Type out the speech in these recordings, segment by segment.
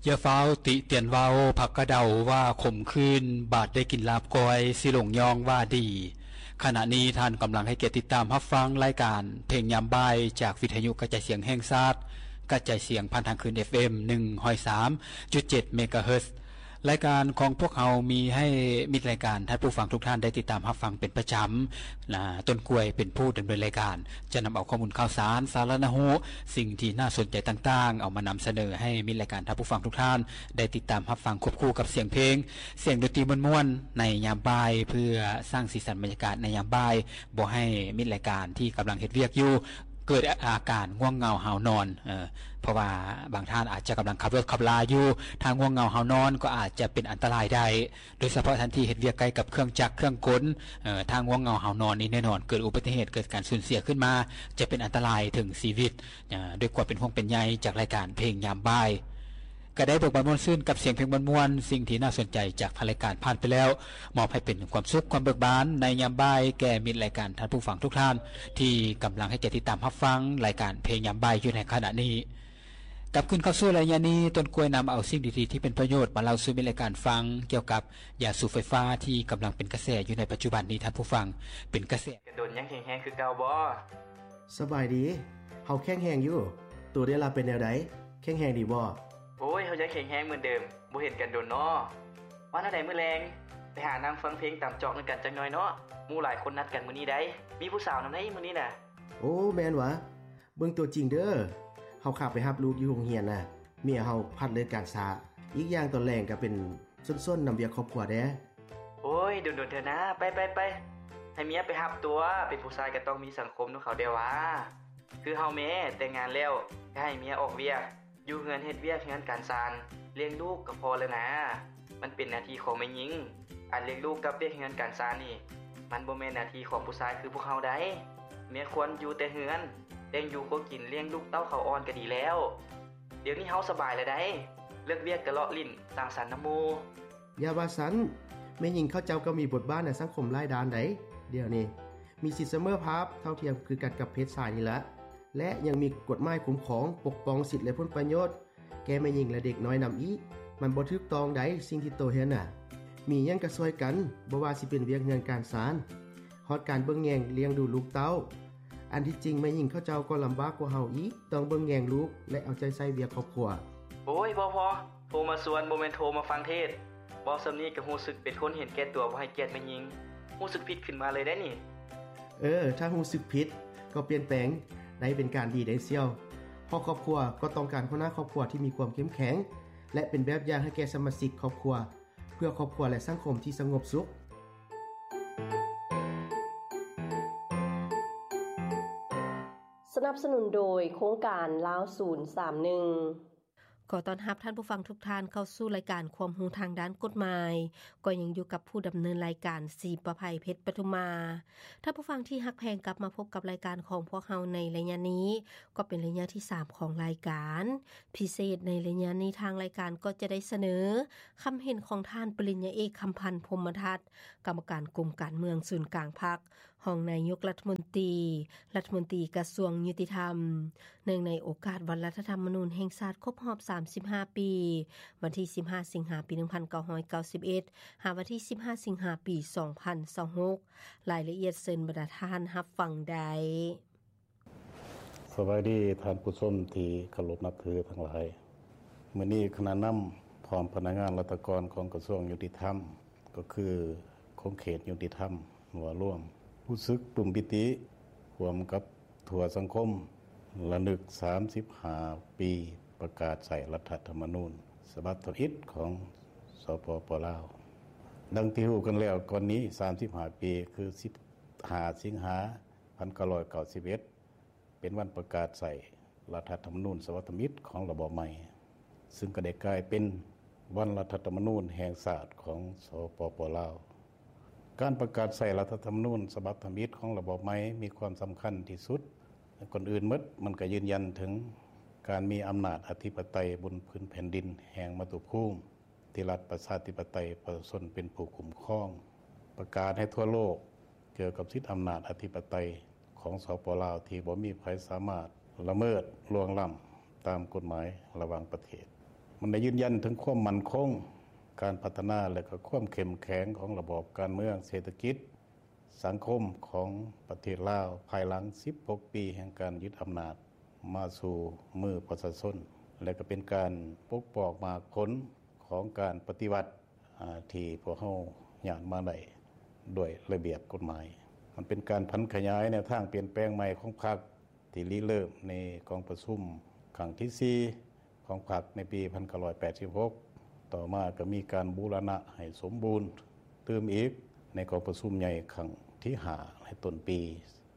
อย่าฟ้าวติเตียนเว้าผักกระเดาว่าขมคืนบาดได้กินลาบกอยสิหลงยองว่าดีขณะนี้ท่านกำลังให้เกียรติติดตามรับฟังรายการเพลงยามบ่ายจากวิทยุกระจายเสียงแห่งชาติกระจายเสียงผ่านทางคืน FM 103.7 เมกะเฮิรตซ์รายการของพวกเรามีให้มิตรรายการท่านผู้ฟังทุกท่านได้ติดตามรับฟังเป็นประจำต้นกล้วยเป็นผู้ดำเนินรายการจะนำเอาข้อมูลข่าวสารสาระน่ารู้สิ่งที่น่าสนใจต่างๆเอามานำเสนอให้มิตรรายการท่านผู้ฟังทุกท่านได้ติดตามรับฟังควบคู่กับเสียงเพลงเสียงดนตรีม่วนๆในยามบ่ายเพื่อสร้างสีสันบรรยากาศในยามบ่ายบ่ให้มิตรรายการที่กำลังเฮ็ดเวียกอยู่เกิดอาการง่วงเหงาหาวนอนเพราะว่าบางท่านอาจจะกำลังขับรถขับลาอยู่ทางง่วงเหงาหาวนอนก็อาจจะเป็นอันตรายได้โดยเฉพาะท่านที่เฮ็ดเวียกใกล้กับเครื่องจักรเครื่องกลทางง่วงเหงาหาวนอนนี้แน่นอนเกิดอุบัติเหตุเกิดการสูญเสียขึ้นมาจะเป็นอันตรายถึงชีวิตด้วยความเป็นห่วงเป็นใยจากรายการเพลงยามบ่ายก็ได้เบิกบานม่วนซื่นกับเสียงเพลงม่วนๆสิ่งที่น่าสนใจจากรายการผ่านไปแล้วมอบให้เป็นความสุขความเบิกบานในยามบ่ายแก่มิตรรายการท่านผู้ฟังทุกท่านที่กำลังให้ติดตามรับฟังรายการเพลงยามบ่ายอยู่ในขณะนี้กลับขึ้นเข้าสู่รายการนี้ต้นกล้วยนำเอาสิ่งดีๆที่เป็นประโยชน์มาเล่าสู่มิตรรายการฟังเกี่ยวกับยาสูบไฟฟ้าที่กำลังเป็นกระแสอยู่ในปัจจุบันนี้ท่านผู้ฟังเป็นกระแสกระโดนยังแข็งๆคือเก่าบ่สบายดีเฮาแข็งแรงอยู่ตัวได้ลาเป็นแนวใดแข็งแรงดีบ่โอ้ยเฮายังแข็งแรงเหมือนเดิมบ่เห็นกันโดนเนาะว่าแนวใดมื้อแลงไปหานั่งฟังเพลงตามจอกนำกันจักหน่อยเนาะหมู่หลายคนนัดกันมื้อนี้ได้มีผู้สาวนำได้มื้อนี้น่ะโอ้แม่นวะเบิ่งตัวจริงเด้อเฮาขับไปรับลูกอยู่โรงเรียนน่ะเมียเฮาพัดเลิกการช้าอีกอย่างตอนแรงก็เป็นส้นๆนำเวียกครอบครัวแด้โอ้ยโดนๆเถอะนะไปๆให้เมียไปรับตัวเป็นผู้ชายก็ต้องมีสังคมเนาะเขาเด้อว่าคือเฮาแม่แต่งงานแล้วก็ให้เมียออกเวียกอยู่เฮือนเฮ็ดเวียกงานการสานเลี้ยงลูกก็พอแล้วนะมันเป็นหน้าที่ของแม่หญิงอันเลี้ยงลูกกับเวียกงานการสานนี่มันบ่แม่นหน้าที่ของผู้ชายคือพวกเฮาได้เมียควรอยู่แต่เฮือนแต่งอยู่คบกินเลี้ยงลูกเต้าเขาอ่อนก็ดีแล้วเดี๋ยวนี้เฮาสบายแล้วได้เลิกเวียกก็เลาะลิ้นสร้างสรรค์นำหมู่อย่าว่าซั่นแม่หญิงเขาเจ้าก็มีบทบาทในสังคมหลายด้านไดเดี๋ยวนี้มีสิทธิเสมอภาพเท่าเทียมคือกันกับเพศชายนี่ละและยังมีกฎหมายคุ้มครองปกป้องสิทธิและผลประโยชน์แก่แม่หญิงและเด็กน้อยนำอีกมันบ่ถูกต้องใดสิ่งที่โตเฮ็ดน่ะมีหยังก็ช่วยกันบ่ว่าสิเป็นเวียกงานการศาลฮอดการเบิ่งแยงเลี้ยงดูลูกเต้าอันที่จริงแม่หญิงเขาเจ้าก็ลำบากกว่าเฮาอีกต้องเบิ่งแยงลูกและเอาใจใส่เวียกครอบครัวโอ้ยพอโทรมาสวนบ่แม่นโทรมาฟังเทศบ่ซำนี้ก็รู้สึกเป็นคนเห็นแก่ตัวบ่ให้เกียรติแม่หญิงรู้สึกผิดขึ้นมาเลยได้นี่ถ้ารู้สึกผิดก็เปลี่ยนแปลงได้เป็นการดีได้เสียวเพราะครอบครัวก็ต้องการหัวหน้าครอบครัวที่มีความเข้มแข็งและเป็นแบบอย่างให้แก่สมาชิกครอบครัวเพื่อครอบครัวและสังคมที่สงบสุขสนับสนุนโดยโครงการลาว031ขอต้อนรับท่านผู้ฟังทุกท่านเข้าสู่รายการความรู้ทางด้านกฎหมายก็ยังอยู่กับผู้ดำเนินรายการศรีประภัยเพชรปทุมาท่านผู้ฟังที่ฮักแพงกลับมาพบกับรายการของพวกเราในระยะนี้ก็เป็นระยะที่3ของรายการพิเศษในระยะนี้ทางรายการก็จะได้เสนอคำเห็นของท่านปริญญาเอกคำพันธ์พรหมทัศน์กรรมการกรมการเมืองศูนย์กลางพรรครองนายกรัฐมนตรีกระทรวงยุติธรรมเนื่องในโอกาสวันรัฐธรรมนูญแห่งชาติครบรอบ35 ปีวันที่15สิงหาคมปี1991หาวันที่15สิงหาคมปี2026รายละเอียดเชิญบรรดาท่านรับฟังได้สวัสดีท่านผู้ชมที่เคารพนับถือทั้งหลายมื้อนี้คณะนำพร้อมพนักงานรัฐกรของกระทรวงยุติธรรมก็คือของเขตยุติธรรมหัวร่วมผู้สึกปลุ่มปิติร่วมกับทั่วสังคมระลึก35 ปีประกาศใส่รัฐธรรมนูญฉบับที่1ของสปป.ลาวดังที่รู้กันแล้วก่อนนี้35 ปีคือ15สิงหาคม1991เป็นวันประกาศใส่รัฐธรรมนูญฉบับที่1ของระบอบใหม่ซึ่งก็ได้กลายเป็นวันรัฐธรรมนูญแห่งชาติของสปป.ลาวการประกาศใส่รัฐธรรมนูญฉบับที่1ของระบอบใหม่มีความสำคัญที่สุดคนอื่นหมดมันก็ยืนยันถึงการมีอำนาจอธิปไตยบนพื้นแผ่นดินแห่งมาตุภูมิที่รัฐประชาธิปไตยประชาชนเป็นผู้คุ้มครองประกาศให้ทั่วโลกเกี่ยวกับสิทธิอำนาจอธิปไตยของสปป.ลาวที่บ่มีใครสามารถละเมิดล่วงล้ำตามกฎหมายระหว่างประเทศมันได้ยืนยันถึงความมั่นคงการพัฒนาและก็ความเข้มแข็งของระบบการเมืองเศรษฐกิจสังคมของประเทศลาวภายหลัง16ปีแห่งการยึดอำนาจมาสู่มือประชาชนและก็เป็นการปกป้องมากผลของการปฏิวัติที่พวกเฮาญาติมาได้ด้วยระเบียบกฎหมายมันเป็นการพันขยายแนวทางเปลี่ยนแปลงใหม่ของพรรคที่ริเริ่มในกองประชุมครั้งที่4ของพรรคในปี1986ต่อมาก็มีการบูรณะให้สมบูรณ์เติมอีกในกองประชุมใหญ่ครั้งที่5ในต้นปี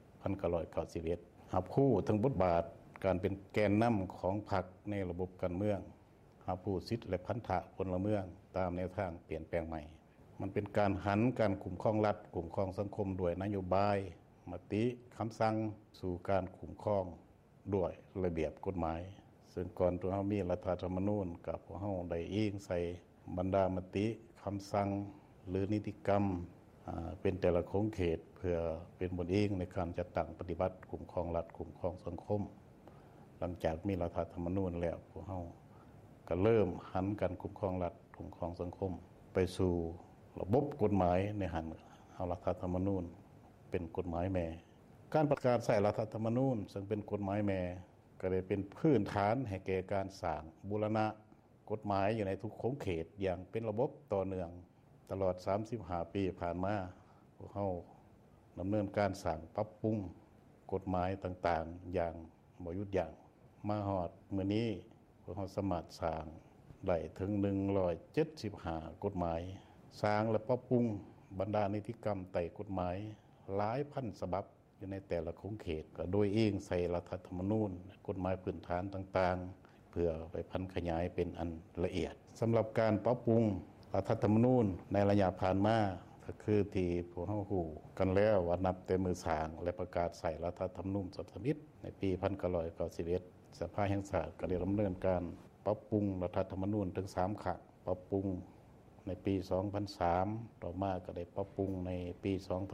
1991รับคู่ทั้งบทบาทการเป็นแกนนำของพรรคในระบบการเมืองรับผู้สิทธิและพันธะพลเมืองตามแนวทางเปลี่ยนแปลงใหม่มันเป็นการหันการคุ้มครองรัฐคุ้มครองสังคมด้วยนโยบายมติคำสั่งสู่การคุ้มครองด้วยระเบียบกฎหมายซึ่งก่อนตัวเฮามีรัฐธรรมนูญกับพวกเฮาได้อิงใส่บรรดามติคำสั่งหรือนิติกรรมเป็นแต่ละโครงเขตเพื่อเป็นบทอิงในการจัดตั้งปฏิบัติคุ้มครองรัฐคุ้มครองสังคมหลังจากมีรัฐธรรมนูญแล้วพวกเฮาก็เริ่มหันการคุ้มครองรัฐคุ้มครองสังคมไปสู่ระบบกฎหมายในหันเอารัฐธรรมนูญเป็นกฎหมายแม่การประกาศใช้รัฐธรรมนูญซึ่งเป็นกฎหมายแม่ก็ได้เป็นพื้นฐานให้แก่การสร้างบูรณะกฎหมายอยู่ในทุกโครงเขตอย่างเป็นระบบต่อเนื่องตลอด35ปีผ่านมาพวกเฮาดำเนินการสร้างปรับปรุงกฎหมายต่างๆอย่างบ่หยุดยั้งมาฮอดมื้อนี้พวกเฮาสามารถสร้างได้ถึง175กฎหมายสร้างและปรับปรุงบรรดานิติกรรมใต้กฎหมายหลายพันฉบับอยู่ในแต่ละโครงเขตก็โดยอิงใส่รัฐธรรมนูญกฎหมายพื้นฐานต่างๆเพื่อไปพันขยายเป็นอันละเอียดสำหรับการปรับปรุงรัฐธรรมนูญในระยะผ่านมาก็คือที่พวกเฮาฮู้กันแล้วว่านับแต่มือสร้างและประกาศใส่รัฐธรรมนูญฉบับสมิตในปี1991สภาแห่งชาติก็ได้ดำเนินการปรับปรุงรัฐธรรมนูญถึง3ครั้งปรับปรุงในปี2003ต่อมาก็ได้ปรับปรุงในปี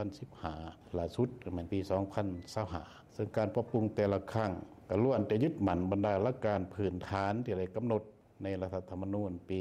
2015ล่าสุดก็เป็นปี2025ซึ่งการปรับปรุงแต่ละครั้งก็ล้วนแต่ยึดมั่นบรรดาหลักการพื้นฐานที่ได้กำหนดในรัฐธรรมนูญปี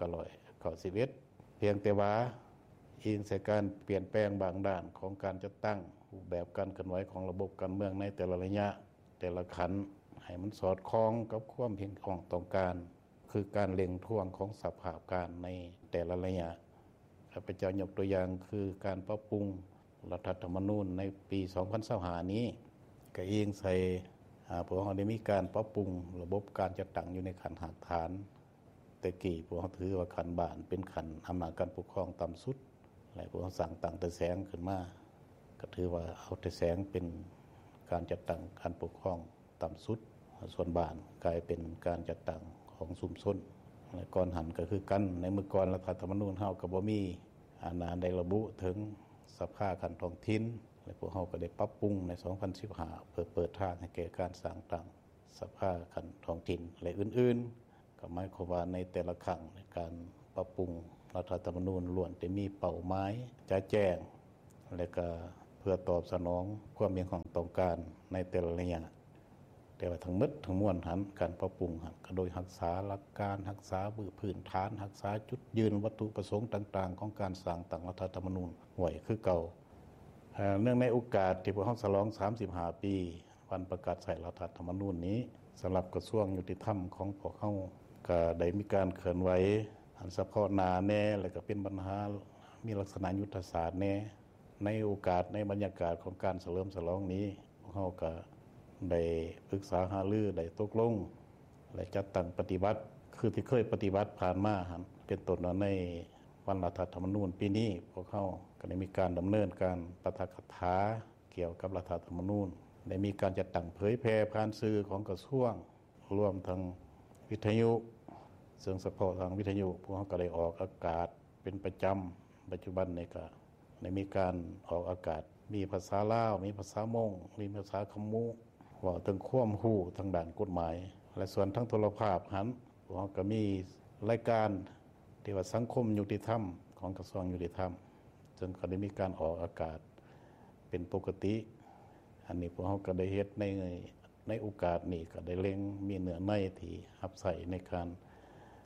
1991เพียงแต่ว่าอิงใส่การเปลี่ยนแปลงบางด้านของการจัดตั้งรูปแบบการเคลื่อนไหวของระบบการเมืองในแต่ละระยะแต่ละขันให้มันสอดคล้องกับความเห็นของต้องการคือการเล็งท่วงของสภาพการในแต่ละระยะข้าพเจ้ายกตัวอย่างคือการปรับปรุงรัฐธรรมนูญในปี2025นี้ก็อิงใส่พวกเราได้มีการปรับปรุงระบบการจัดตั้งอยู่ในขันหากฐานแต่กี้พวกเราถือว่าขันบ้านเป็นขันอำนาจการปกครองต่ำสุดและพวกเราสั่งตั้งแต่แสงขึ้นมาก็ถือว่าเอาแต่แสงเป็นการจัดตั้งการปกครองต่ำสุดส่วนบ้านกลายเป็นการจัดตั้งของชุมชนและก่อนหันก็คือกันในเมื่อก่อนรัฐธรรมนูญเฮาก็บ่มีได้ระบุถึงสภาคันท้องถิ่นและพวกเฮาก็ได้ปรับปรุงใน2015เพื่อเปิดทางให้แก่การสร้างตั้งสภาคันท้องถิ่นและอื่นๆก็หมายความว่าในแต่ละครั้งในการปรับปรุงรัฐธรรมนูญล้วนแต่มีเป้าหมายจะแจ้งและก็เพื่อตอบสนองความเป็นของต้องการในแต่ละระยะแต่ว่าทั้งหมดทั้งมวลหันการปรับปรุงหันก็โดยรักษาหลักการรักษาพื้นฐานรักษาจุดยืนวัตถุประสงค์ต่างๆของการสร้างตั้งรัฐธรรมนูญไว้คือเก่าเนื่องในโอกาสที่พวกเราฉลอง35ปีวันประกาศใช้รัฐธรรมนูญนี้สำหรับกระทรวงยุติธรรมของพวกเราก็ได้มีการเคลื่อนไหวอันเฉพาะหน้าแน่และก็เป็นปัญหามีลักษณะยุทธศาสตร์แน่ในโอกาสในบรรยากาศของการเฉลิมฉลองนี้พวกเราก็ได้ปรึกษาหารือได้ตกลงและจัดตั้งปฏิบัติคือที่เคยปฏิบัติผ่านมาเป็นต้นในวันรัฐธรรมนูญปีนี้พวกเขาก็ได้มีการดำเนินการปาฐกถาเกี่ยวกับรัฐธรรมนูญได้มีการจัดตั้งเผยแพร่ผ่านสื่อของกระทรวงรวมทั้งวิทยุซึ่งเฉพาะทางวิทยุพวกเขาก็ได้ออกอากาศเป็นประจำปัจจุบันนี้ก็ได้มีการออกอากาศมีภาษาลาวมีภาษามงมีภาษาคำมูว่าถึงความรู้ทางด้านกฎหมายและส่วนทั้งโทรภาพหันพวกเขาก็มีรายการที่ว่าสังคมยุติธรรมของกระทรวงยุติธรรมซึ่งก็ได้มีการออกอากาศเป็นปกติอันนี้พวกเขาก็ได้เฮ็ดในโอกาสนี้ก็ได้เล็งมีเนื้อในที่รับใช้ในการ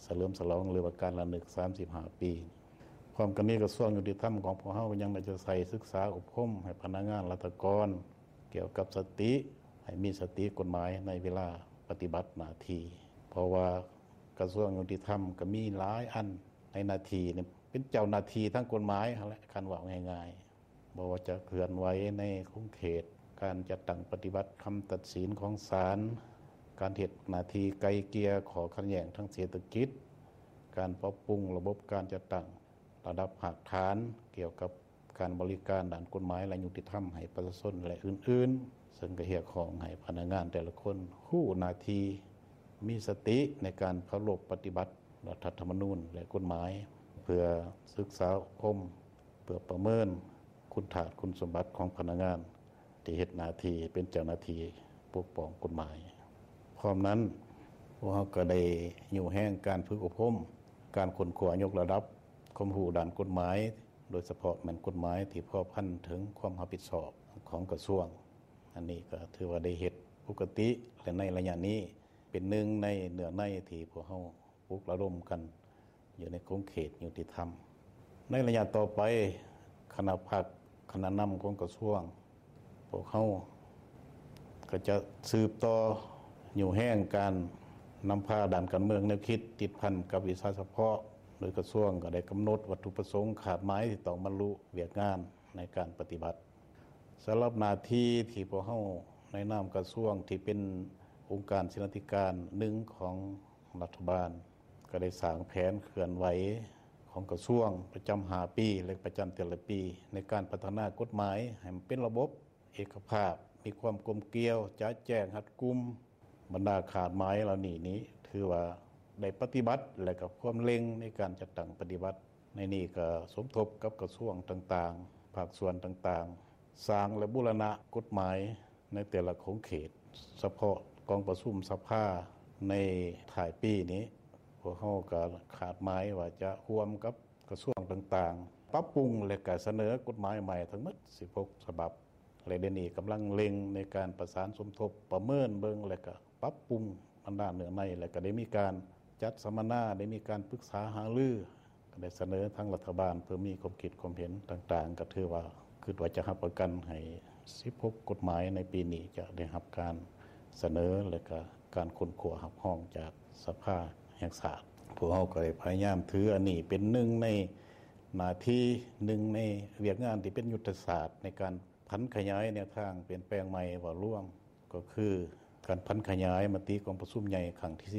เฉลิมฉลองหรือว่าการระลึก35 ปีพร้อมกันนี้กระทรวงยุติธรรมของพวกเฮายังได้จะใส่ศึกษาอบรมให้พนักงานราชการเกี่ยวกับสติให้มีสติกฎหมายในเวลาปฏิบัติหน้าที่เพราะว่ากระทรวงยุติธรรมก็มีหลายอันในหน้าที่นี่เป็นเจ้าหน้าที่ทั้งกฎหมายนั่นแหละคันว่าง่ายๆบ่ว่าจะเคลื่อนไหวในขอบเขตการจัดตั้งปฏิบัติคำตัดสินของศาลการเฮ็ดหน้าที่ไกลเกลี่ยขอขัดแย้งทางเศรษฐกิจการปรับปรุงระบบการจัดตั้งระดับภาคฐานเกี่ยวกับการบริการด้านกฎหมายและยุติธรรมให้ประชาชนและอื่นๆซึ่งก็เรียกร้องให้พนักงานแต่ละคนรู้หน้าที่มีสติในการเคารพปฏิบัติรัฐธรรมนูญและกฎหมายเพื่อศึกษาอบรมเพื่อประเมินคุณฐานคุณสมบัติของพนักงานที่เฮ็ดหน้าที่เป็นเจ้าหน้าที่ปกป้องกฎหมายพร้อมนั้นพวกเราก็ได้อยู่แห่งการฝึกอบรมการค้นคว้ายกระดับความรู้ด้านกฎหมายโดยเฉพาะแม่นกฎหมายที่พอพันถึงความรับผิดชอบของกระทรวงอันนี้ก็ถือว่าได้เฮ็ดปกติและในระยะนี้เป็นหนึ่งในเนื้อในที่พวกเฮาปลุกระดมกันอยู่ในขอบเขตยุติธรรมในระยะต่อไปคณะภาคคณะนำของกระทรวงพวกเฮาก็จะสืบต่ออยู่แห่งการนำพาด้านการเมืองแนวคิดติดพันกับวิชาเฉพาะโดยกระทรวงก็ได้กำหนดวัตถุประสงค์ขาดหมายที่ต้องบรรลุเวียกงานในการปฏิบัติสำหรับหน้าที่ที่พวกเฮาในนามกระทรวงที่เป็นองค์การศิลปาธิการหนึ่งของรัฐบาลก็ได้สร้างแผนเคลื่อนไหวของกระทรวงประจำ5 ปีและประจำแต่ละปีในการพัฒนากฎหมายให้มันเป็นระบบเอกภาพมีความกลมเกลียวจะแจ้งรัดกุมบรรดาขาดหมายเหล่านี้ถือว่าได้ปฏิบัติและกับความเร่งในการจัดตั้งปฏิบัติในนี้ก็สมทบกับกระทรวงต่างๆภาคส่วนต่างๆสร้างและบูรณะกฎหมายในแต่ละของเขตเฉพาะกองประชุมสภาในถ่ายปีนี้พวกเฮาก็ขาดหมายว่าจะร่วมกับกระทรวงต่างๆปรับปรุงและก็เสนอกฎหมายใหม่ทั้งหมด16 ฉบับและเดี๋ยวนี้กำลังเร่งในการประสานสมทบประเมินเบิ่งและก็ปรับปรุงบรรดาเนื้อในและก็ได้มีการจัดสัมมนาได้มีการปรึกษาหารือก็ได้เสนอทางรัฐบาลเพื่อมีความคิดความเห็นต่างๆก็ถือว่าคือว่าจะรับประกันให้16 กฎหมายในปีนี้จะได้รับการเสนอและก็การค้นคว้ารับรองจากสภาแห่งชาติพวกเราก็ได้พยายามถืออันนี้เป็นหนึ่งในหน้าที่หนึ่งในเวียกงานที่เป็นยุทธศาสตร์ในการพันขยายแนวทางเปลี่ยนแปลงใหม่ว่าร่วมก็คือการพันขยายมติกองประชุมใหญ่ครั้งที่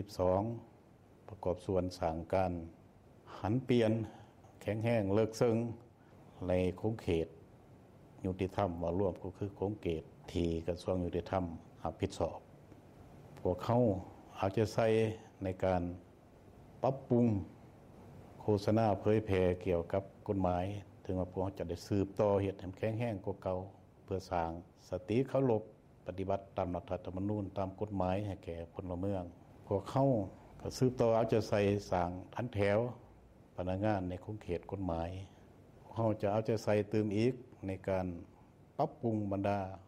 12ประกอบส่วนสร้างการหันเปลี่ยนแข็งแห้งเลิกซึ่งในขอบเขตยุติธรรมว่าร่วมก็คือขอบเขตที่กระทรวงยุติธรรมรับผิดชอบพวกเขาอาจจะใช้ในการปรับปรุงโฆษณาเผยแพร่เกี่ยวกับกฎหมายถึงว่าพวกจะได้สืบต่อเฮ็ดให้แข็งแรงกว่าเก่าเพื่อสร้างสติเคารพปฏิบัติตามรัฐธรรมนูญตามกฎหมายให้แก่พลเมืองพวกเขาก็สืบต่ออาจจะใส่สร้างทันแถวพนักงานในขอบเขตกฎหมายเขาจะเอาใจใส่เติมอีกในการปรับปรุงบรรดา